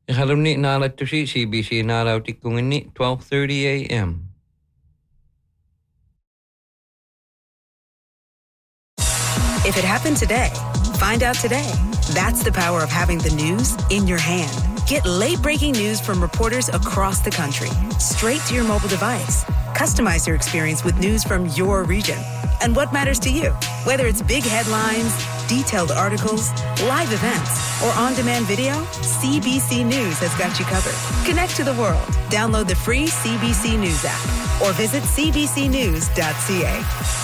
Ihalumni naalatusi CBC naalautikkunginni 12:30 a.m. If it happened today, find out today. That's the power of having the news in your hand. Get late-breaking news from reporters across the country, straight to your mobile device. Customize your experience with news from your region and what matters to you. Whether it's big headlines, detailed articles, live events, or on-demand video, CBC News has got you covered. Connect to the world. Download the free CBC News app or visit cbcnews.ca.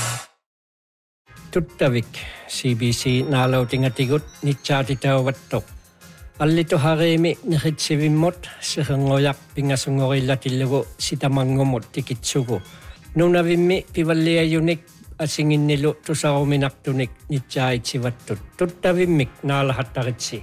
Tuttavik CBC naalautingatigut nitsaatitauvattoq allito harimi niritsivimot sirengoyak pingasungorillatillugu sitamangumut tikitsugu nunavimmi pivalliayunik asinginnilu tusaruminartunik nitsaaitivattut tuttavimmik naalahattaritsi.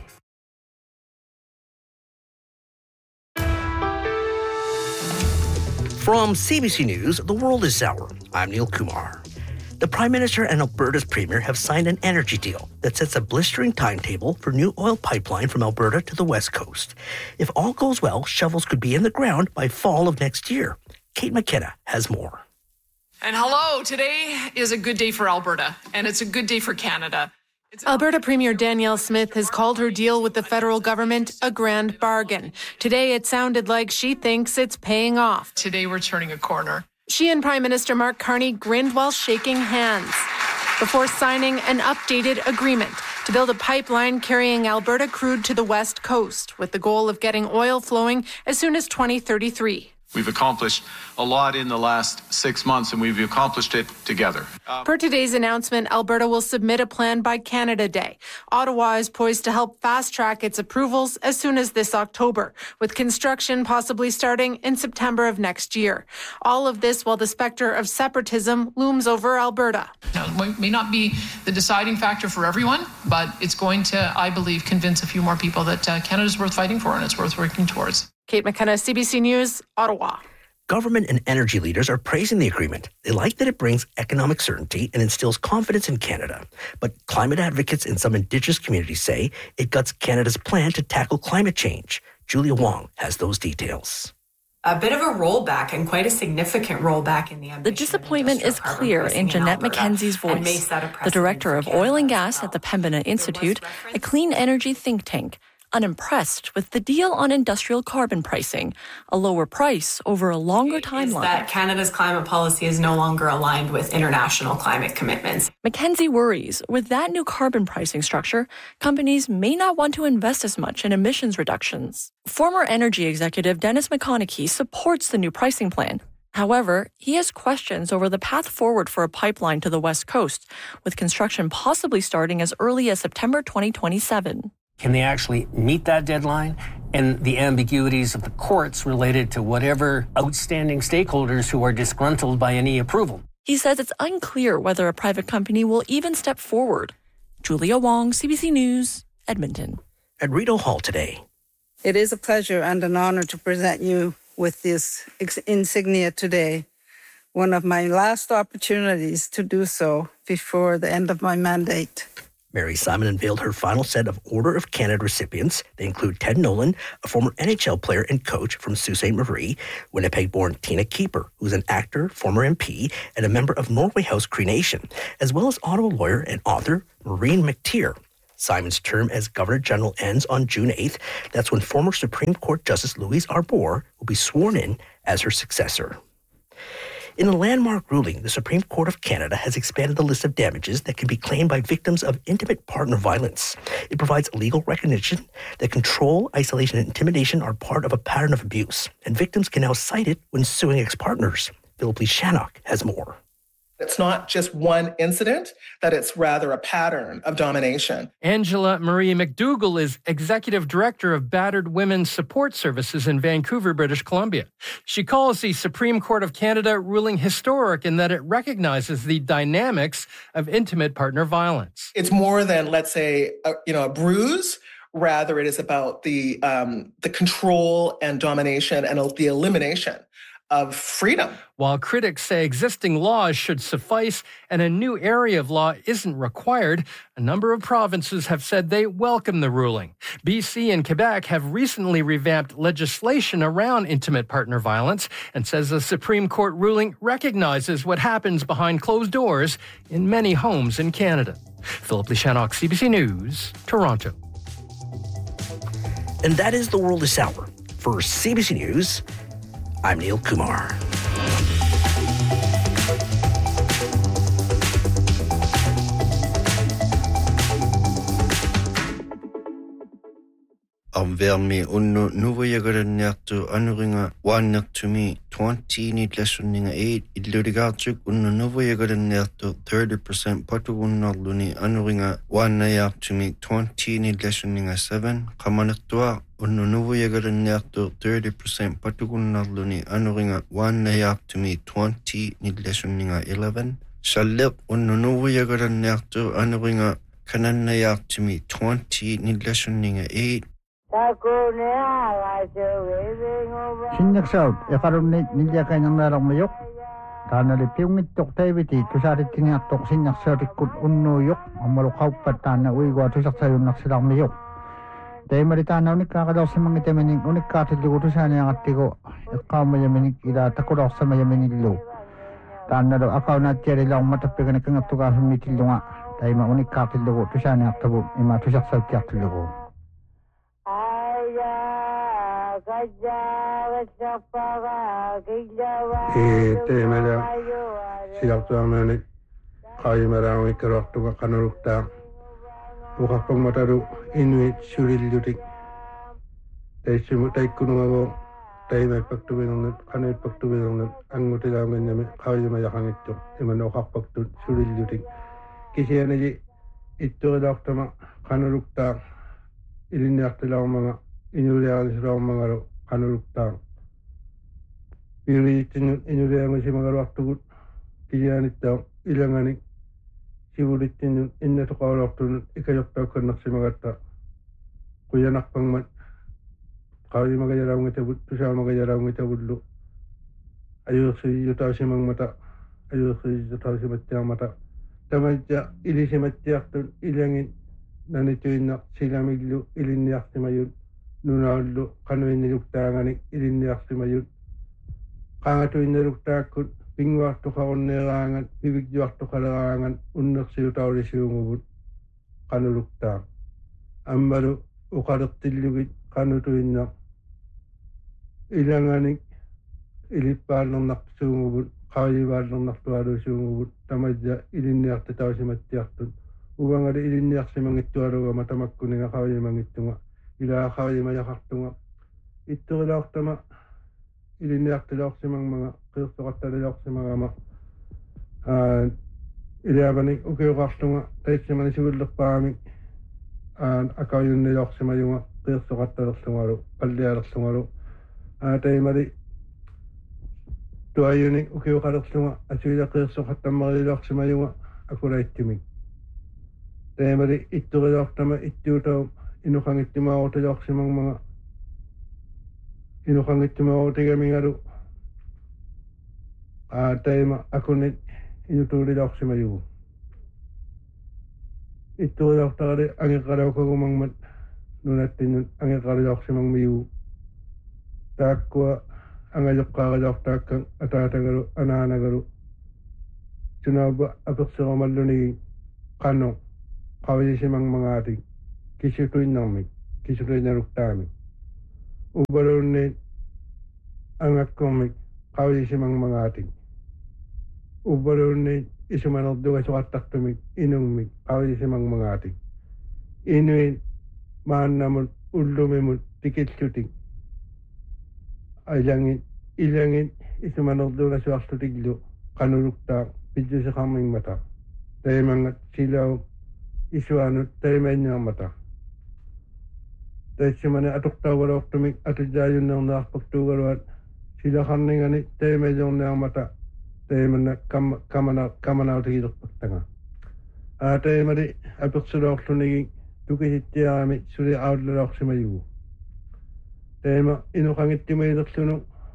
From CBC News, the world is sour. I'm Neil Kumar. The Prime Minister and Alberta's Premier have signed an energy deal that sets a blistering timetable for new oil pipeline from Alberta to the West Coast. If all goes well, shovels could be in the ground by fall of next year. Kate McKenna has more. And hello, today is a good day for Alberta, and it's a good day for Canada. Alberta Premier Danielle Smith has called her deal with the federal government a grand bargain. Today, it sounded like she thinks it's paying off. Today, we're turning a corner. She and Prime Minister Mark Carney grinned while shaking hands before signing an updated agreement to build a pipeline carrying Alberta crude to the West Coast, with the goal of getting oil flowing as soon as 2033. We've accomplished a lot in the last 6 months, and we've accomplished it together. Per today's announcement, Alberta will submit a plan by Canada Day. Ottawa is poised to help fast-track its approvals as soon as this October, with construction possibly starting in September of next year. All of this while the specter of separatism looms over Alberta. Now, it may not be the deciding factor for everyone, but it's going to, I believe, convince a few more people that Canada's worth fighting for and it's worth working towards. Kate McKenna, CBC News, Ottawa. Government and energy leaders are praising the agreement. They like that it brings economic certainty and instills confidence in Canada. But climate advocates in some Indigenous communities say it guts Canada's plan to tackle climate change. Julia Wong has those details. A bit of a rollback and quite a significant rollback in the ambition. The disappointment is clear in Jeanette McKenzie's voice, the director of oil and gas at the Pembina Institute, a clean energy think tank, unimpressed with the deal on industrial carbon pricing, a lower price over a longer timeline. That Canada's climate policy is no longer aligned with international climate commitments. McKenzie worries with that new carbon pricing structure, companies may not want to invest as much in emissions reductions. Former energy executive Dennis McConaughey supports the new pricing plan. However, he has questions over the path forward for a pipeline to the West Coast, with construction possibly starting as early as September 2027. Can they actually meet that deadline? And the ambiguities of the courts related to whatever outstanding stakeholders who are disgruntled by any approval. He says it's unclear whether a private company will even step forward. Julia Wong, CBC News, Edmonton. At Rideau Hall today. It is a pleasure and an honor to present you with this insignia today, one of my last opportunities to do so before the end of my mandate. Mary Simon unveiled her final set of Order of Canada recipients. They include Ted Nolan, a former NHL player and coach from Sault Ste. Marie, Winnipeg-born Tina Keeper, who's an actor, former MP, and a member of Norway House Cree Nation, as well as Ottawa lawyer and author Maureen McTeer. Simon's term as Governor-General ends on June 8th. That's when former Supreme Court Justice Louise Arbour will be sworn in as her successor. In a landmark ruling, the Supreme Court of Canada has expanded the list of damages that can be claimed by victims of intimate partner violence. It provides legal recognition that control, isolation, and intimidation are part of a pattern of abuse, and victims can now cite it when suing ex-partners. Philip Lee Shannock has more. It's not just one incident, that it's rather a pattern of domination. Angela Marie McDougall is Executive Director of Battered Women's Support Services in Vancouver, British Columbia. She calls the Supreme Court of Canada ruling historic in that it recognizes the dynamics of intimate partner violence. It's more than, let's say, a bruise. Rather, it is about the control and domination and the elimination of freedom. While critics say existing laws should suffice and a new area of law isn't required, a number of provinces have said they welcome the ruling. BC and Quebec have recently revamped legislation around intimate partner violence and says the Supreme Court ruling recognizes what happens behind closed doors in many homes in Canada. Philip Lishanok, CBC News, Toronto. And that is the world this hour. For CBC News, I'm Neil Kumar. Vermi unnu nuvuyagaraniartu anuringa waannartumi 20 nitlassunninga 8 illudigaartuk unnu nuvuyagaraniartu 30% patugunnarluni anuringa waannayaartumi 20 nitlassunninga 7 qamanertua unnu nuvuyagaraniartu 30% patugunnarluni anuringa waannayaartumi 20 nitlassunninga 11 shalliq unnu nuvuyagaraniartu anuringa kanannayaartumi 20 nitlassunninga 8 Sinaksaut, yakarunit nilyakan ng naramayok. Tanali piungit tok tayviti, tusarit tiniatok sinaksatikut unnuyok, amalukaw patana uigwa tusaksayon naksilamayok. Tayo maritanaw ni kakadaw sa mga itamaning unik katiligo tusani ang atiko, ikaw mayaminig ila takudaw sa mayaminig lo. Tanalo akaw na tiyari lang matapigan ikang atuka sumitilo nga, tayo maunik katiligo tusani ang tabo, ima tusaksaw tiyatiligo. Teemellä sieltämäni kaimera on ikärahtuva kanaluktaa. Mukappamataru inuit syriljutik. Teissimu teikkunumago teime paktuvinunnet kaneet paktuvinunnet angutilaamennamme kaima jakangittu iman okappaktu syriljutik. Kisiäneji ittuilahtama kanaluktaa ilinjahtilaumanga inuliaalisraumangaro kanaluktaa. Piiriitsin inuliaangisimangaruahtugut kisiänittää ilangani sivulitsin innetuqaulortunut ikajortaukkannersimagatta kuyanarpangmat qaavimagajaraungitavut tusaamagajaraungitavullu ajuursiyutausimangmata ajuursiyutausimattiarmata tamajja ilisimattiartun ilangin nanituinna silamillu ilinniarsimayut nunaullu qanuinniluktaangani ilinniarsimayut qaangatuinniluktaakut pingwaartuqarunneeraangan pivigjuartuqaleraangan unnersiutaulisiunguvut qanuluktaa ammalu uqalertillugit qanutuinna ilangani ilippaalernarsuunguvut qaajivaalernartualuisiunguvut tamajja ilinniartitausimattiartut uvangali ilinniarsimangittualugama tamakkuninga qaajimangittunga ilaa qaajimajaqartunga itturilaaxtama ilinniartilorsimangmanga qirsoqattalilorsimangama iliavani ukiuqartunga taissimani sivullerpaami akayunnilorsimayunga qirsoqattalersungalu pallialersungalu taimali tuayuni ukiuqalersunga asuila qirsoqattammariilorsimayunga akulaittimik taimali itturilortama ittuutau inuqangittimaarutilorsimangmanga inuqangittimaarutigamigalu taima akunit inutuulilorsimayugu itturilortaqali angeqqalaukagumangmat nunattinnut angeqqalilorsimangmiyugu taakkua angajoqqaaqilortaakkan ataatagalu anaanagalu tunaaba apersiqomallunigi qanno qavisimangmangaatik kisutuinnarmik kisutuinnaluktaamik ubalunni angakkormik qavisimangmangaatik ubalunni isumanerdugasoqattartumik inummik qavisimangmangaatik inuin maannamut ullumimut tikillutik ilangin isumanerdugasoartutiklu qanuluktaa pijjusiqarmingmata taimangat silau isuanut taimainniarmata taissimani atuqtaugalortumik atujjaayunnernaarpaktuugaluat silaqarningani taimailorniarmata taimanna kamanautigilorpaktanga taimali apersuloorlunigi tukisittiarami suli aullalorsimayugu taima inuqangittimailerlunu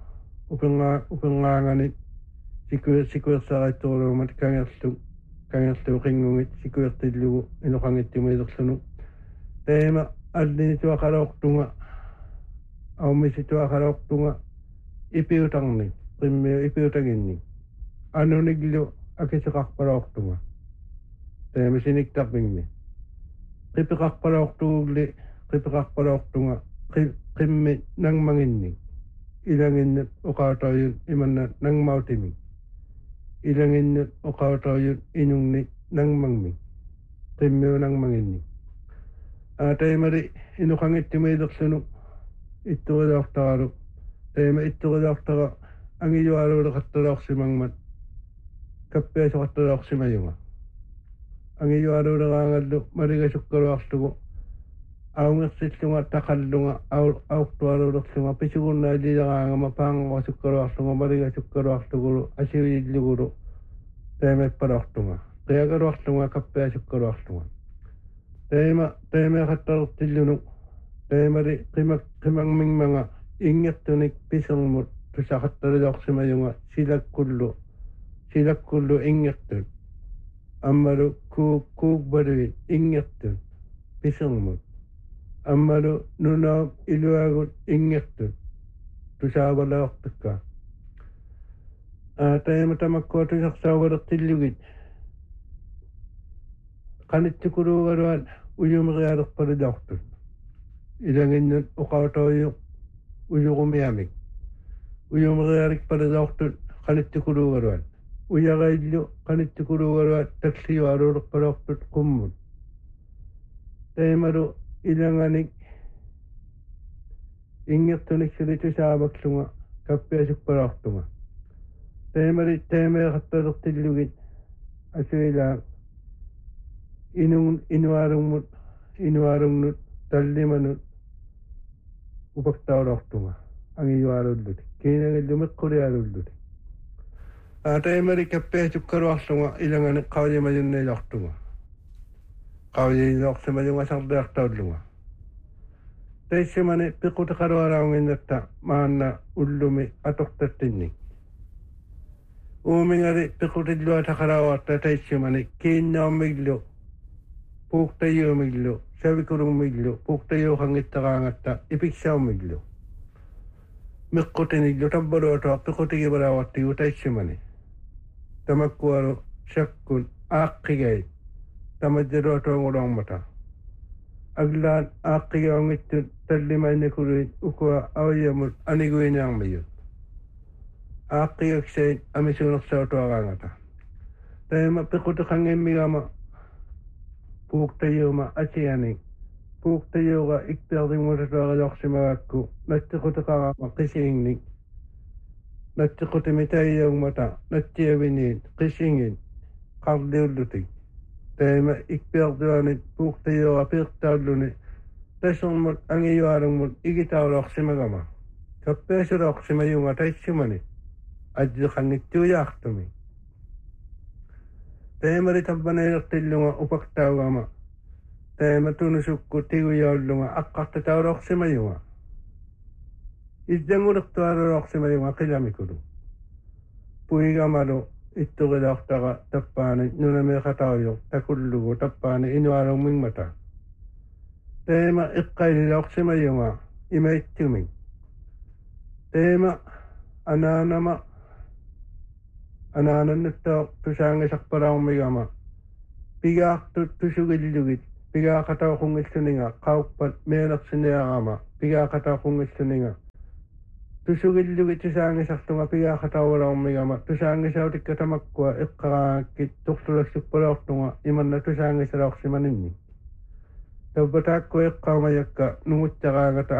upengaangani sikuersaaraitturuumat kangerlu qingungit sikuertillugu inuqangittumiiderlunu teema allinituaqaloortunga aumisituaqaloortunga ipiutarni qimmiu ipiutaginni anuniglu akisiqarpaloortunga teema siniktarpingmi qipiqarpaloortugulli qipiqarpaloortunga qimmi nangmanginni ilanginnut uqautaayun imanna nangmautimi ilanginnut uqautaayun inungni nangmangmi qimmiu nangmanginni teemari inuqangittumiiderlunu ittuqilaortaralu teema ittuqilaortara angiyualuulu qattalaorsimangmat kappiasuqattalaorsimayunga angiyualuuleraangallu maligasukkaluarlugu aungersillunga taqallunga auqtualuulerlunga pisugunnaaliileraangama paangoqasukkaluarlunga maligasukkaluarlugulu asiuillugulu teemappalaortunga qiagaluarlunga kappiasukkaluarlunga teema qattalertillunu teemari qimangmingmanga ingertunik pisermut tusaqattaliorsimayunga silakkullu ingertun ammalu kuukbalui ingertun pisermut ammalu nunaam iluagut ingertun tusaavalaortukka teema tamakkua tusaqsaavalertillugit qanittukuluugaluan uyumerialerpalidaortun ilanginnut uqautooyu uyurumiamik uyumerialikpalidaortun qanittukuluugaluan uyaraillu qanittukuluugaluat taksiyualuulerpalaortut qummut teemalu ilanganik ingertunik silitusaavaklunga kappiasukpalaortunga teemari teemeeqattalertillugit asuilaa inuarungnut tallimanut upaktaulartunga angiyualulluti kiinagillu meqqulialulluti teemari kappiasukkaluarlunga ilangani qaulimayunnailartunga qauliiloorsimayunga sarliartaullunga teissimani piqutiqalualaunginnatta maanna ullumi atortattinnik uumingari piqutilluа taqalauarta teissimani kiinnaumiglu puuqtayyuumiglu savikurumiglu puuqtayyuuqangittaqaangatta ipiksaumiglu meqqutiniglu tabbaluatoa piqutigivalaawattigu teissimani tamakkualu sakkun aaqqigay tamajjaluatoongulormata aglaan aaqqigaungittut tallimainnikuluin ukua auyamut aniguinaarmiyut aaqqigaksain amisuunersautuaraangata teema piqutiqangimmigama puuqtayyuuma asianik puuqtayyuuqa ikpiardingmutatuariloorsimagakku nattiqutiqarama qisiingnik nattiqutimitaiyaugmata nattiaviniin qisingin qarliullutik teema ikpiartuanit puuqtayyuuqa piiqtaalluni tasermut angiyualungmut igitauloorsimagama kappiasuloorsimayunga taissimani ajjiqangittuuyaartumi teemari tabbanailertillunga upaktaugama teema tunusukku tiguyaallunga aqqartatauloorsimayunga iddangulertualuloorsimayunga qilamikulu puigamalu ittuqilaortaqa tappaani nunameeqatauyo takullugu tappaani inualungmingmata teema iqqaililoorsimayunga imaittuming teema anaanannuttaa tusaangisarpalaummigama pigaartut tusugillugit pigaaqatauqungilluninga qauppat meelersinearama pigaaqatauqungilluninga tusugillugit tusaangisartunga pigaaqatauvalaummigama tusaangisautikka tamakkua iqqaraangakit tortulassuppaluortunga imanna tusaangisalaorsimaninni tabbataakku iqqaumajakka nunguttaraangata